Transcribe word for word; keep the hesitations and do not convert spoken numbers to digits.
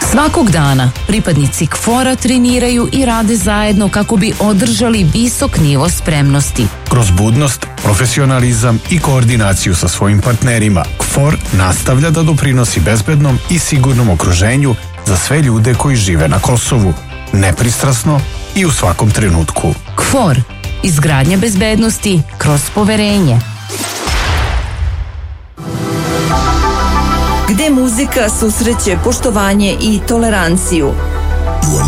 Svakog dana pripadnici K F O R-a treniraju i rade zajedno kako bi održali visok nivo spremnosti. Kroz budnost, profesionalizam i koordinaciju sa svojim partnerima, K F O R nastavlja da doprinosi bezbednom i sigurnom okruženju za sve ljude koji žive na Kosovu, nepristrasno i u svakom trenutku. K F O R. Izgradnja bezbednosti kroz poverenje. Gde muzika susreće poštovanje i toleranciju.